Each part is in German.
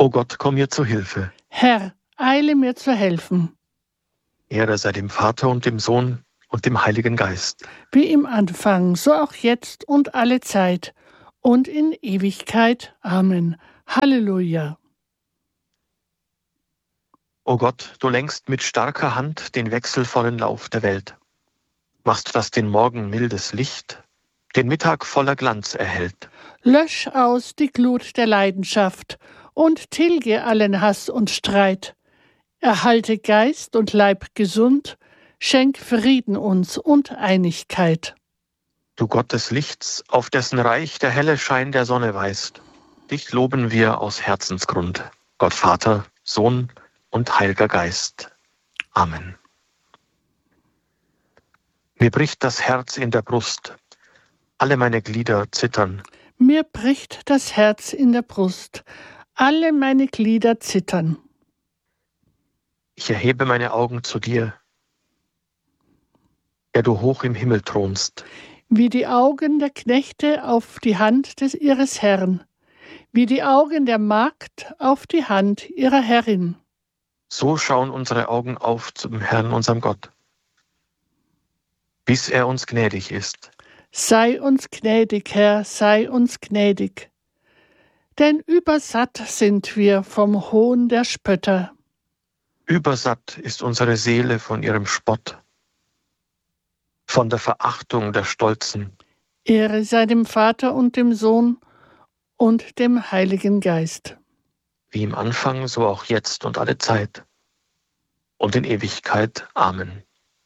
O Gott, komm mir zu Hilfe. Herr, eile mir zu helfen. Ehre sei dem Vater und dem Sohn und dem Heiligen Geist. Wie im Anfang, so auch jetzt und alle Zeit und in Ewigkeit. Amen. Halleluja. O Gott, du lenkst mit starker Hand den wechselvollen Lauf der Welt. Machst, dass den Morgen mildes Licht, den Mittag voller Glanz erhellt. Lösch aus die Glut der Leidenschaft und tilge allen Hass und Streit. Erhalte Geist und Leib gesund, schenk Frieden uns und Einigkeit. Du Gott des Lichts, auf dessen Reich der helle Schein der Sonne weist, dich loben wir aus Herzensgrund, Gott Vater, Sohn und Heiliger Geist. Amen. Mir bricht das Herz in der Brust, alle meine Glieder zittern. Mir bricht das Herz in der Brust, alle meine Glieder zittern. Ich erhebe meine Augen zu dir, der du hoch im Himmel thronst. Wie die Augen der Knechte auf die Hand ihres Herrn, wie die Augen der Magd auf die Hand ihrer Herrin. So schauen unsere Augen auf zum Herrn, unserem Gott, bis er uns gnädig ist. Sei uns gnädig, Herr, sei uns gnädig. Denn übersatt sind wir vom Hohn der Spötter. Übersatt ist unsere Seele von ihrem Spott, von der Verachtung der Stolzen. Ehre sei dem Vater und dem Sohn und dem Heiligen Geist. Wie im Anfang, so auch jetzt und alle Zeit und in Ewigkeit. Amen.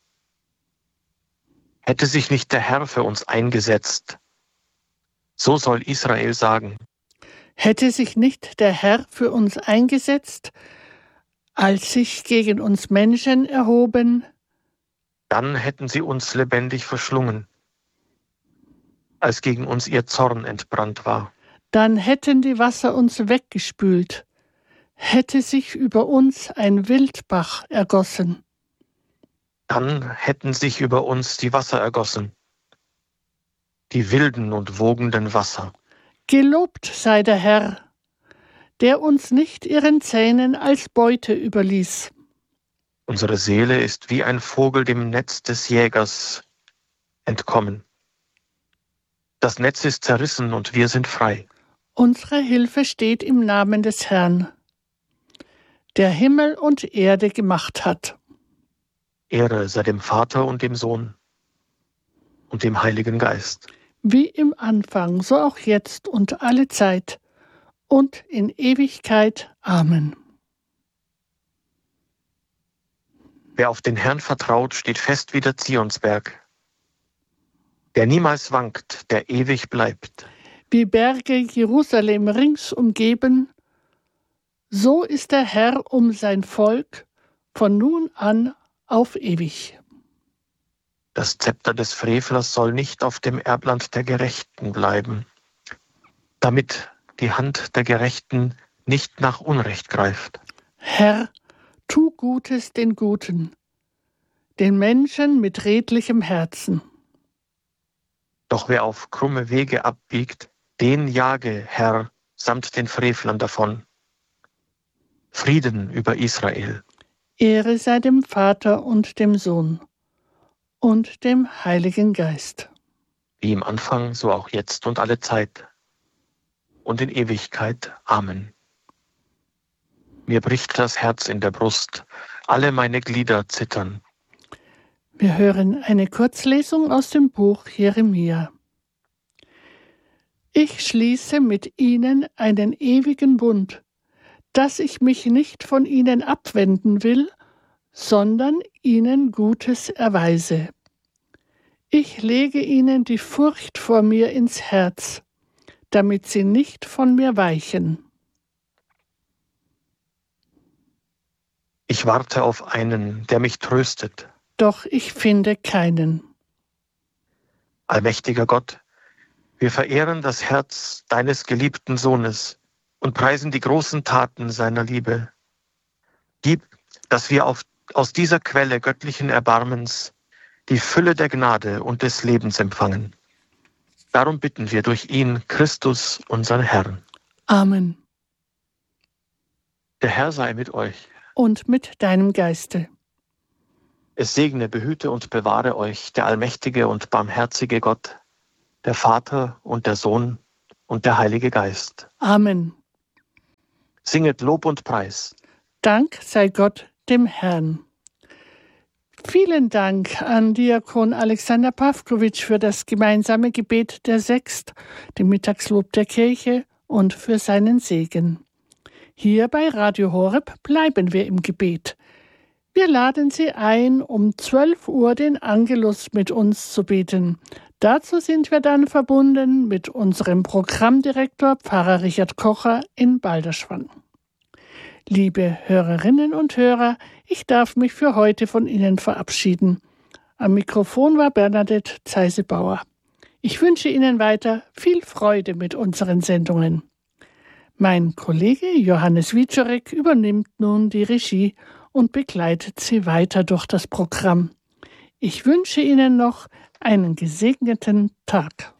Hätte sich nicht der Herr für uns eingesetzt, so soll Israel sagen. Hätte sich nicht der Herr für uns eingesetzt, als sich gegen uns Menschen erhoben, Dann hätten sie uns lebendig verschlungen, als gegen uns ihr Zorn entbrannt war. dann hätten die Wasser uns weggespült, hätte sich über uns ein Wildbach ergossen. Dann hätten sich über uns die Wasser ergossen, die wilden und wogenden Wasser. Gelobt sei der Herr, der uns nicht ihren Zähnen als Beute überließ. Unsere Seele ist wie ein Vogel dem Netz des Jägers entkommen. Das Netz ist zerrissen und wir sind frei. Unsere Hilfe steht im Namen des Herrn, der Himmel und Erde gemacht hat. Ehre sei dem Vater und dem Sohn und dem Heiligen Geist. Wie im Anfang, so auch jetzt und alle Zeit und in Ewigkeit. Amen. Wer auf den Herrn vertraut, steht fest wie der Zionsberg, der niemals wankt, der ewig bleibt. Wie Berge Jerusalem rings umgeben, so ist der Herr um sein Volk von nun an auf ewig. Das Zepter des Frevlers soll nicht auf dem Erbland der Gerechten bleiben, damit die Hand der Gerechten nicht nach Unrecht greift. Herr, tu Gutes den Guten, den Menschen mit redlichem Herzen. Doch wer auf krumme Wege abbiegt, den jage, Herr, samt den Frevlern davon. Frieden über Israel. Ehre sei dem Vater und dem Sohn und dem Heiligen Geist. Wie im Anfang, so auch jetzt und alle Zeit und in Ewigkeit. Amen. Mir bricht das Herz in der Brust, alle meine Glieder zittern. Wir hören eine Kurzlesung aus dem Buch Jeremia. Ich schließe mit ihnen einen ewigen Bund, dass ich mich nicht von ihnen abwenden will, sondern ihnen Gutes erweise. Ich lege ihnen die Furcht vor mir ins Herz, damit sie nicht von mir weichen. Ich warte auf einen, der mich tröstet. Doch ich finde keinen. Allmächtiger Gott, wir verehren das Herz deines geliebten Sohnes und preisen die großen Taten seiner Liebe. Gib, dass wir aus dieser Quelle göttlichen Erbarmens die Fülle der Gnade und des Lebens empfangen. Darum bitten wir durch ihn, Christus, unseren Herrn. Amen. Der Herr sei mit euch. Und mit deinem Geiste. Es segne, behüte und bewahre euch der allmächtige und barmherzige Gott, der Vater und der Sohn und der Heilige Geist. Amen. Singet Lob und Preis. Dank sei Gott dem Herrn. Vielen Dank an Diakon Alexander Pawkowitsch für das gemeinsame Gebet der Sext, dem Mittagslob der Kirche und für seinen Segen. Hier bei Radio Horeb bleiben wir im Gebet. Wir laden Sie ein, um 12 Uhr den Angelus mit uns zu beten. Dazu sind wir dann verbunden mit unserem Programmdirektor Pfarrer Richard Kocher in Balderschwang. Liebe Hörerinnen und Hörer, ich darf mich für heute von Ihnen verabschieden. Am Mikrofon war Bernadette Zeise-Bauer. Ich wünsche Ihnen weiter viel Freude mit unseren Sendungen. Mein Kollege Johannes Wieczorek übernimmt nun die Regie und begleitet Sie weiter durch das Programm. Ich wünsche Ihnen noch einen gesegneten Tag.